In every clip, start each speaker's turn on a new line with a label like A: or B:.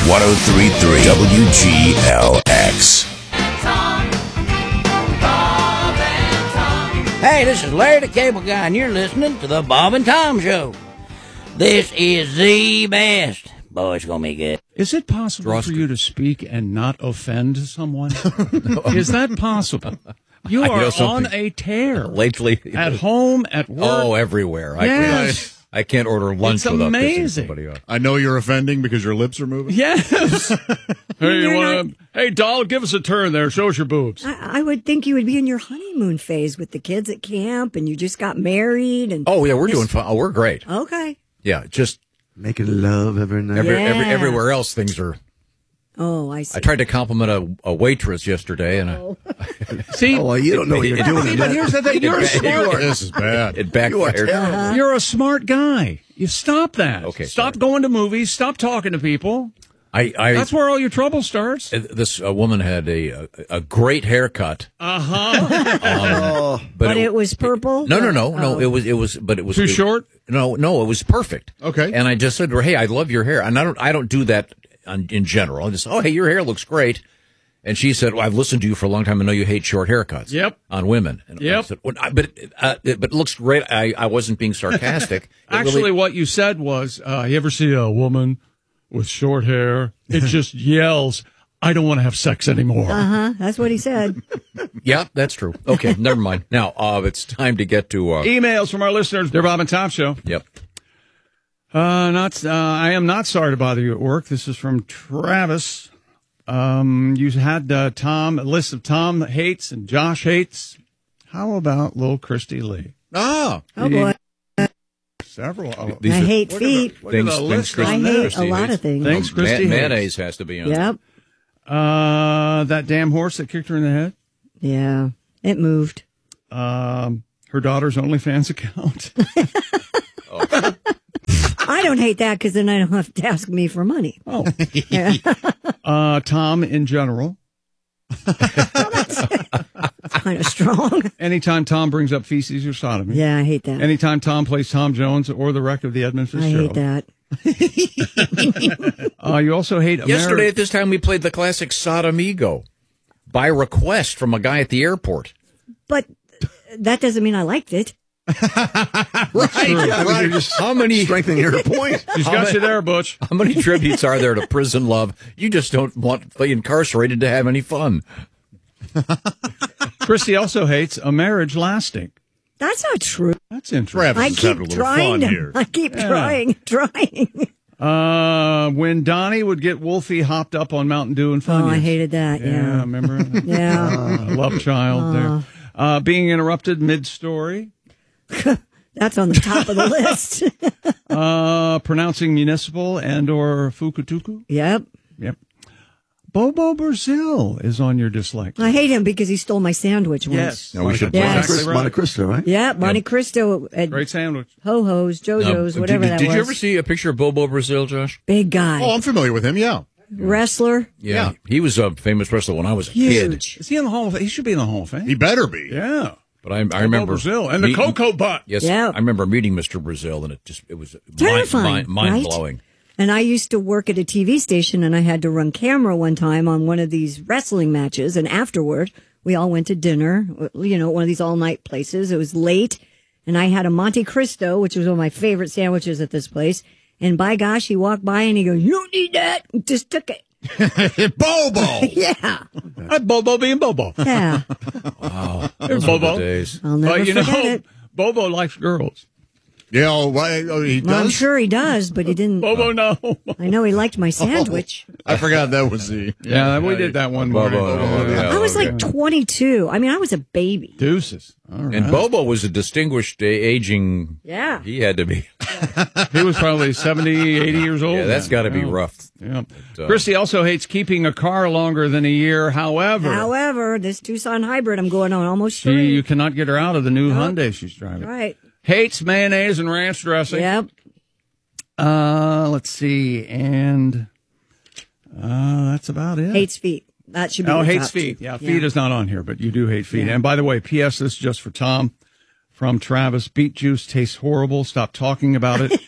A: 1033 WGLX.
B: Hey, this is Larry the Cable Guy, and you're listening to the Bob and Tom Show. This is the best. Boy, it's going to be good.
C: Is it possible for you to speak and not offend someone? Is that possible? You are on a tear.
D: Lately.
C: At home, at work.
D: Oh, everywhere.
C: Yes.
D: I can't order lunch
C: It's
D: without
C: amazing.
D: pissing somebody off.
E: I know you're offending because your lips are moving.
C: Yes. Hey, doll, give us a turn there. Show us your boobs.
F: I would think you would be in your honeymoon phase with the kids at camp, and you just got married. And
D: Oh, yeah, we're doing fine. Oh, we're great.
F: Okay.
D: Yeah, just
G: making love every night.
D: everywhere else things are.
F: Oh, I see.
D: I tried to compliment a waitress yesterday, and
C: See?
G: Oh, well, you don't know what you're doing.
C: But here's the thing. You're smart.
E: This is bad.
D: it backfired.
C: You're a smart guy. You stop that.
D: Okay,
C: Stop
D: sorry.
C: going to movies. Stop talking to people. That's where all your trouble starts.
D: This woman had a great haircut.
F: But it was purple?
D: No.
F: Oh.
D: It was, but it was
C: Too short?
D: No, it was perfect.
E: Okay.
D: And I just said to her, "Hey, I love your hair," and I don't do that in general. I just, "Oh, hey, your hair looks great." And she said, "Well, I've listened to you for a long time. I know you hate short haircuts."
C: Yep.
D: On women. And
C: Yep.
D: I said, well, but it looks great. I wasn't being sarcastic.
C: Actually, what you said was, you ever see a woman with short hair? It just yells, I don't want to have sex anymore.
F: That's what he said.
D: Yeah, that's true. Okay, never mind. Now, it's time to get to...
C: Emails from our listeners. They're Bob and Tom Show.
D: Yep.
C: I am not sorry to bother you at work. This is from Travis. You had Tom, a list of Tom hates and Josh hates. How about little Christy Lee?
D: Ah.
F: Oh, boy.
C: Several.
F: I hate feet.
D: Things
F: I hate a lot of things.
C: Thanks, Christy. hates.
D: Mayonnaise has to be on.
F: Yep.
C: That damn horse that kicked her in the head.
F: Yeah. It moved.
C: Her daughter's OnlyFans account.
F: I don't hate that because then I don't have to ask me for money.
C: Oh.
F: Yeah.
C: Tom in general.
F: That's kind of strong.
C: Anytime Tom brings up feces or sodomy.
F: Yeah, I hate that.
C: Anytime Tom plays Tom Jones or the wreck of the Edmund
F: I hate
C: Fitzgerald.
F: that.
C: You also hate
D: Yesterday at this time, we played the classic Sodomigo by request from a guy at the airport.
F: But that doesn't mean I liked it.
G: Right. Yeah,
D: Right. How many
G: strengthening your point.
C: She's got you there, Butch.
D: How many tributes are there to prison love? You just don't want the incarcerated to have any fun.
C: Christy also hates a marriage lasting.
F: That's not true.
C: That's interesting.
F: I keep trying to. I keep trying.
C: When Donnie would get Wolfie hopped up on Mountain Dew and Funyuns.
F: Oh, I hated that. Yeah.
C: Remember?
F: Yeah.
C: Love child there. Being interrupted mid-story.
F: That's on the top of the list.
C: Pronouncing municipal and or fukutuku.
F: Yep.
C: Bobo Brazil is on your dislike.
F: I hate him because he stole my sandwich once.
C: Yes.
D: No, we should
F: Yes.
C: Exactly right.
G: Monte Cristo, right?
F: Yeah, Monte Cristo at
C: Great sandwich.
F: Ho-Ho's, JoJo's, whatever that was.
D: Did you ever see a picture of Bobo Brazil, Josh?
F: Big guy.
E: Oh, I'm familiar with him, yeah.
F: Wrestler.
D: Yeah. He was a famous wrestler when I was a kid.
F: Huge.
C: Is he in the Hall of Fame? He should be in the Hall of Fame.
E: He better be.
C: Yeah.
D: But I remember
C: Brazil and the
D: meeting-
C: Cocoa Butt.
D: Yes,
F: Yeah.
D: I remember meeting Mr. Brazil, and it was
F: Terrifying,
D: mind blowing.
F: And I used to work at a TV station, and I had to run camera one time on one of these wrestling matches. And afterward, we all went to dinner, one of these all-night places. It was late, and I had a Monte Cristo, which was one of my favorite sandwiches at this place. And by gosh, he walked by, and he goes, "You don't need that." Just took it.
E: Bobo!
F: Yeah.
C: Bobo being Bobo.
F: Yeah.
D: Wow.
C: There's
D: Those were the
C: Bobo.
D: days.
F: I'll never forget it.
C: Bobo likes girls.
E: Yeah, he does?
F: Well, I'm sure he does, but he didn't.
C: Bobo, no.
F: I know he liked my sandwich.
E: I forgot that was the...
C: Yeah, we did that one morning.
F: I was like 22. I mean, I was a baby.
C: Deuces. All right.
D: And Bobo was a distinguished aging.
F: Yeah.
D: He had to be.
C: He was probably 70, 80 years old.
D: Yeah, that's got to be
C: Yeah.
D: rough.
C: Yeah.
D: But,
C: Christy also hates keeping a car longer than a year. However,
F: This Tucson hybrid, I'm going on almost 3.
C: you cannot get her out of the new Hyundai she's driving.
F: Right.
C: Hates mayonnaise and ranch dressing.
F: Yep.
C: Let's see. And that's about it.
F: Hates feet. That should be
C: Oh,
F: the
C: hates
F: top
C: feet.
F: two.
C: Yeah, feet is not on here, but you do hate feet. And by the way, P.S. This is just for Tom from Travis. Beet juice tastes horrible. Stop talking about it.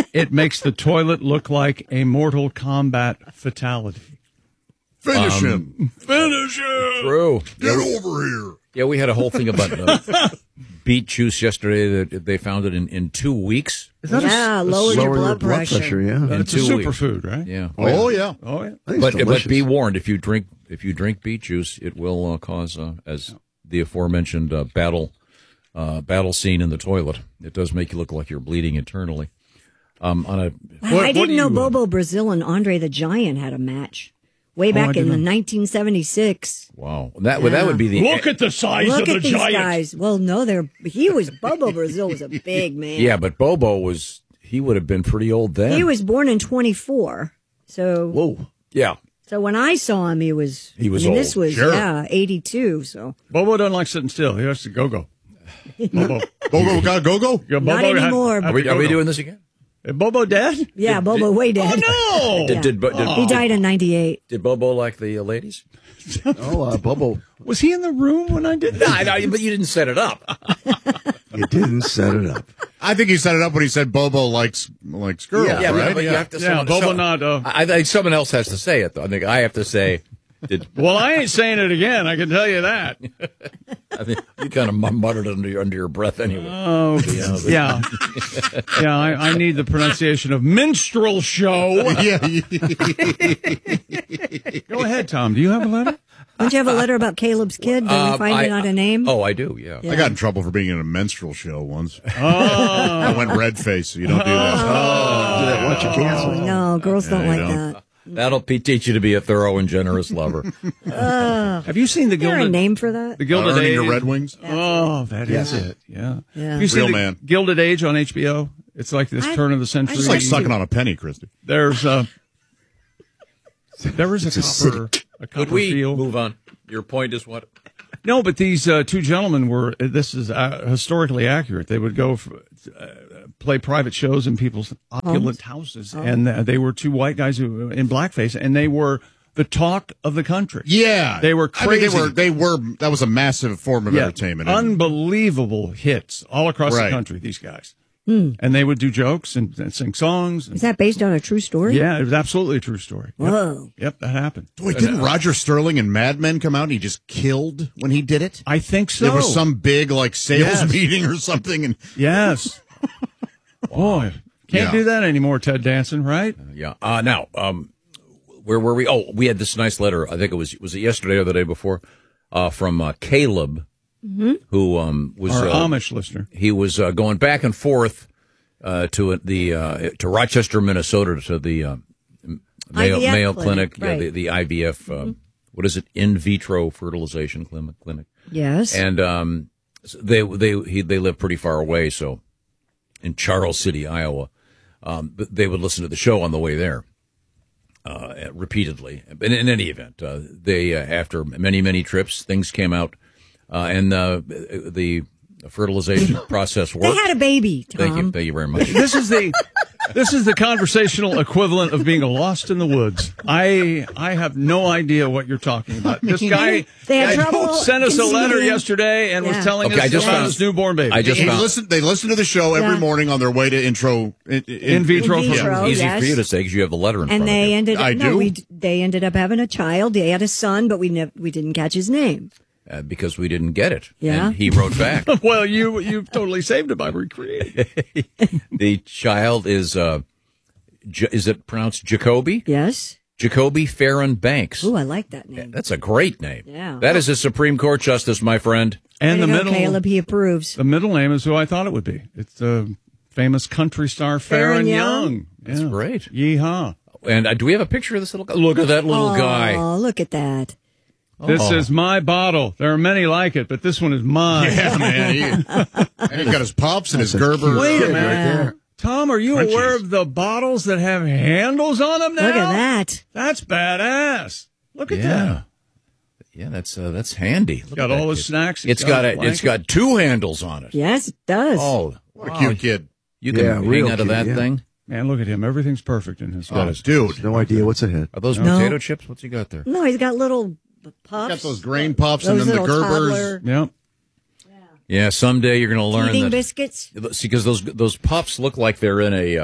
C: It makes the toilet look like a Mortal Kombat fatality.
E: Finish him.
C: Finish it!
D: True.
E: Get over here.
D: Yeah, we had a whole thing about beet juice yesterday that they found it in 2 weeks.
F: Yeah, lower your
G: Lower
F: blood pressure.
G: yeah.
D: In
C: It's a
D: 2 weeks.
C: superfood, right?
D: Yeah.
E: Oh, yeah.
C: Oh, yeah.
G: I think it's
D: But
G: delicious.
D: be warned, if you drink beet juice, it will cause, as the aforementioned battle scene in the toilet. It does make you look like you're bleeding internally.
F: I didn't know Bobo Brazil and Andre the Giant had a match way back in 1976.
D: Wow, that would be the
C: Look at the size
F: Look
C: of the
F: at these
C: giant.
F: guys. Well, no, Bobo Brazil was a big man.
D: yeah, but Bobo he would have been pretty old then.
F: He was born in 24. So
D: Whoa, yeah.
F: So when I saw him, he was
D: old.
F: This was
E: Sure.
F: 82. So
C: Bobo doesn't like sitting still. He has to go. Bobo.
E: Bobo got go-go?
C: Yeah,
F: Not
C: Bobo
F: anymore.
C: had
D: Are we
C: go-go.
D: doing this again?
C: Is Bobo dead?
F: yeah, Bobo way dead.
C: Oh, no!
F: Yeah.
D: Did
F: He died in 98.
D: Did Bobo like the ladies?
G: Oh, Bobo,
C: Was he in the room when I did that?
D: No, but you didn't set it up.
G: you didn't set it up.
E: I think he set it up when he said Bobo likes girls,
D: Yeah,
E: right?
D: but you have to.
C: Yeah, Bobo not.
D: I think someone else has to say it though. I think I have to say.
C: Well, I ain't saying it again. I can tell you that.
D: I think you kind of muttered it under your breath anyway.
C: Oh, yeah. Yeah, I need the pronunciation of minstrel show.
E: Yeah.
C: Go ahead, Tom. Do you have a letter?
F: Don't you have a letter about Caleb's kid? Did we find out a name?
D: Oh, I do. Yeah.
F: Yeah.
E: I got in trouble for being in a menstrual show once. I went red face, so you don't do that.
G: Do that once you cancel.
F: No, girls don't like
E: don't.
F: that.
D: That'll teach you to be a thorough and generous lover.
C: Have you seen the
F: Is there a
C: Gilded
F: name for that?
C: the Gilded
E: Earning
C: Age?
E: your Red Wings?
C: Oh, that is it. Yeah.
F: Yeah.
C: Have you seen
E: Real
C: the
E: man.
C: Gilded Age on HBO? It's like this turn of the century.
E: It's like sucking on a penny, Christy.
C: There's a copper
D: Could we
C: field.
D: move on? Your point is what?
C: No, but these two gentlemen were. This is historically accurate. They would go play private shows in people's opulent houses, and they were two white guys who in blackface, and they were the talk of the country.
E: Yeah.
C: They were crazy.
E: I mean, they were, that was a massive form of
C: Yeah,
E: entertainment.
C: unbelievable hits all across the
E: Right.
C: country. These guys, and they would do jokes and sing songs. And,
F: Is that based on a true story?
C: yeah, it was absolutely a true story. Yep.
F: Whoa.
C: Yep, that happened.
E: Wait, didn't Roger Sterling and Mad Men come out and he just killed when he did it?
C: I think so.
E: There was some big, sales
C: Yes.
E: meeting or something. And
C: Yes. Boy, can't
E: Yeah.
C: do that anymore, Ted Danson, right?
D: Yeah. Now, where were we? Oh, we had this nice letter. I think was it yesterday or the day before, from Caleb, who was
C: Our Amish listener.
D: he was going back and forth to Rochester, Minnesota, to the Mayo
F: IVF
D: Clinic,
F: clinic,
D: yeah, the IVF. What is it? In vitro fertilization clinic.
F: Yes.
D: And so they live pretty far away, so in Charles City, Iowa. But they would listen to the show on the way there repeatedly. But in any event, they after many trips, things came out, and the fertilization process worked.
F: they had a baby, Tom.
D: Thank you very much.
C: This is the conversational equivalent of being lost in the woods. I have no idea what you're talking about. This guy
F: They had trouble
C: sent us a letter
F: conceiving.
C: yesterday and was
F: Yeah.
C: telling
D: Okay, I
C: us
D: just
C: about
D: found-
C: his newborn baby.
D: I just found
E: they listen to the show every
F: Yeah.
E: morning on their way to intro.
C: in vitro.
F: In vitro.
D: easy
F: yes.
D: for you to say because you have the letter in front
F: And
D: of
F: they
D: you.
F: ended up
E: I do?
F: they ended up having a child. They had a son, but we didn't catch his name.
D: Because we didn't get it.
F: Yeah.
D: And he wrote back.
C: Well, you totally saved it by recreating.
D: The child is it pronounced Jacoby?
F: Yes.
D: Jacoby Farron Banks.
F: Ooh, I like that name.
D: That's a great name.
F: Yeah.
D: That is a Supreme Court justice, my friend.
C: And
F: Way
C: the
F: to go,
C: middle
F: Caleb, he approves.
C: the middle name is who I thought it would be. It's the famous country star Farron Young.
D: That's great.
C: Yeehaw.
D: And do we have a picture of this little guy? Look at that little guy.
F: Oh, look at that.
C: This is my bottle. There are many like it, but this one is mine.
E: Yeah, man. And he's got his pups and his Gerber.
C: Wait a
G: Right
C: minute.
G: there.
C: Tom, are you
E: Crunchies.
C: aware of the bottles that have handles on them now?
F: Look at that.
C: That's badass. Look at that.
D: Yeah, that's handy. Look
C: Got
D: at
C: all
D: that
C: the
D: kid.
C: snacks.
D: It's got two handles on it.
F: Yes, it does.
D: Oh,
E: What a cute kid.
D: You can
G: Yeah,
D: hang
G: real
D: out of
G: cute,
D: that
G: yeah.
D: thing.
C: Man, look at him. Everything's perfect in his
E: Oh,
C: face.
E: dude.
G: No idea what's ahead.
D: Are those
F: No.
D: potato chips? What's he got there?
F: No, he's got little puffs.
E: Got those grain puffs and
F: Those
E: then the
F: little
E: Gerbers.
F: toddler
C: Yep.
D: Yeah, someday you're going to learn
F: teething
D: that.
F: biscuits.
D: See, because those puffs look like they're in a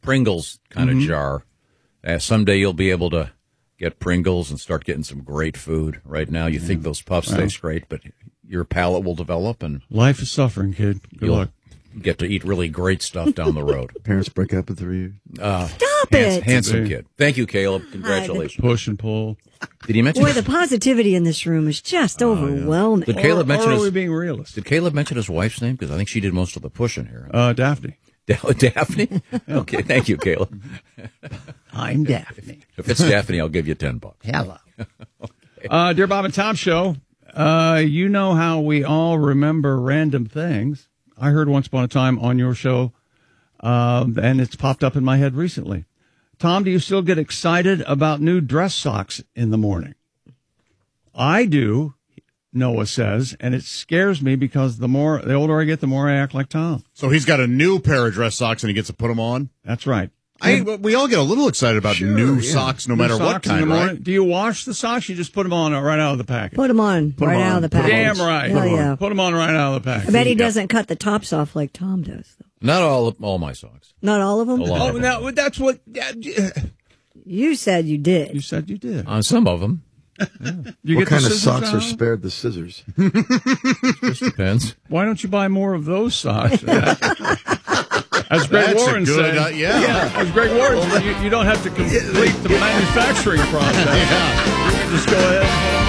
D: Pringles kind of jar. Someday you'll be able to get Pringles and start getting some great food. Right now, you think those puffs taste great, but your palate will develop and
C: Life is suffering, kid. Good
D: you'll
C: luck.
D: get to eat really great stuff down the road.
G: Parents break up at 3 years.
F: Stop it.
D: Handsome kid. Thank you, Caleb. Congratulations.
C: Push and pull.
D: Did he mention?
F: Boy, the positivity in this room is just overwhelming.
D: Did Caleb mention
C: Or are we
D: his?
C: being realistic?
D: Did Caleb mention his wife's name? Because I think she did most of the pushing here.
C: Daphne.
D: Daphne. Okay, thank you, Caleb.
C: I'm Daphne.
D: If it's Daphne, I'll give you $10.
C: Hello. Dear Bob and Tom Show, you know how we all remember random things. I heard once upon a time on your show, and it's popped up in my head recently. Tom, do you still get excited about new dress socks in the morning? I do, Noah says, and it scares me because the older I get, the more I act like Tom.
E: So he's got a new pair of dress socks and he gets to put them on.
C: That's right.
E: We all get a little excited about new socks, no matter what kind, right?
C: Do you wash the socks? You just put them on right out of the package.
F: Put them on right out of the package.
C: Damn right.
F: Hell yeah.
C: Put them on right out of the package.
F: I bet he doesn't cut the tops off like Tom does, though.
D: Not all my socks.
F: Not all of them?
D: A lot of them.
C: No, that's what
F: You said you did.
C: you said you did.
D: On some of them.
C: You
G: What
C: get
G: kind
C: the
G: of
C: scissors
G: socks
C: out?
G: are spared the scissors?
D: Just depends.
C: Why don't you buy more of those socks? As Greg
E: That's
C: Warren
E: a good,
C: said.
E: yeah.
C: As Greg Warren said, you don't have to complete the manufacturing process.
E: Yeah.
C: You can just go ahead.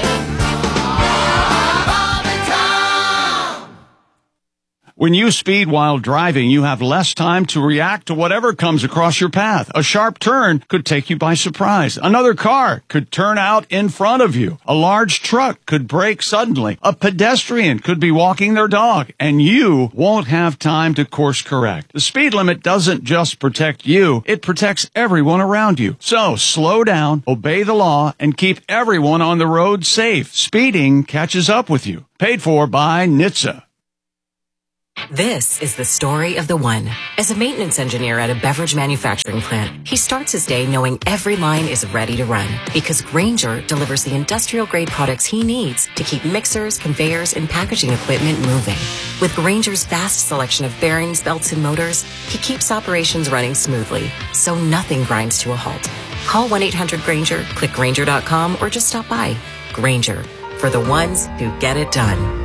C: When you speed while driving, you have less time to react to whatever comes across your path. A sharp turn could take you by surprise. Another car could turn out in front of you. A large truck could brake suddenly. A pedestrian could be walking their dog, and you won't have time to course correct. The speed limit doesn't just protect you, it protects everyone around you. So slow down, obey the law, and keep everyone on the road safe. Speeding catches up with you. Paid for by NHTSA.
H: This is the story of the one. As a maintenance engineer at a beverage manufacturing plant, he starts his day knowing every line is ready to run because Grainger delivers the industrial-grade products he needs to keep mixers, conveyors, and packaging equipment moving. With Grainger's vast selection of bearings, belts, and motors, he keeps operations running smoothly, so nothing grinds to a halt. Call 1-800-GRAINGER, click Grainger.com, or just stop by. Grainger, for the ones who get it done.